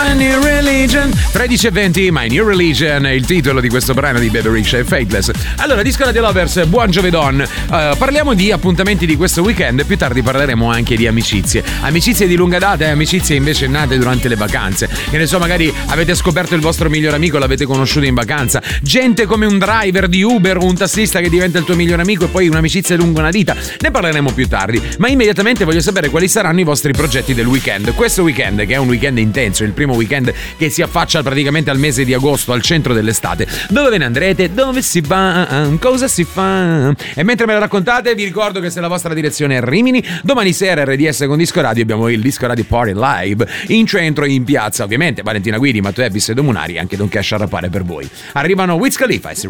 My New Religion. 13:20, My New Religion è il titolo di questo brano di Bebe Rexha e Faithless. Allora, Disco Radio Lovers, buon giovedon. Parliamo di appuntamenti di questo weekend e più tardi parleremo anche di amicizie. Amicizie di lunga data e amicizie invece nate durante le vacanze. Che ne so, magari avete scoperto il vostro migliore amico, l'avete conosciuto in vacanza. Gente come un driver di Uber o un tassista che diventa il tuo migliore amico e poi un'amicizia lungo una vita. Ne parleremo più tardi, ma immediatamente voglio sapere quali saranno i vostri progetti del weekend. Questo weekend, che è un weekend intenso, il primo weekend che si affaccia praticamente al mese di agosto, al centro dell'estate. Dove ve ne andrete? Dove si va? Cosa si fa? E mentre me lo raccontate vi ricordo che se la vostra direzione è Rimini, domani sera RDS con Disco Radio abbiamo il Disco Radio Party Live in centro e in piazza, ovviamente Valentina Guidi, Matteo Ebbis e Domunari, anche Don Cash a rappare per voi. Arrivano Wiz Khalifa e